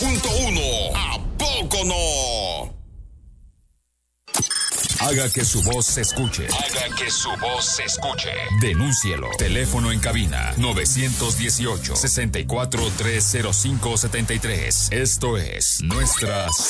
100.1. ¿A poco no? Haga que su voz se escuche. Haga que su voz se escuche. Denúncielo. Teléfono en cabina 918-64-30573. Esto es Nuestras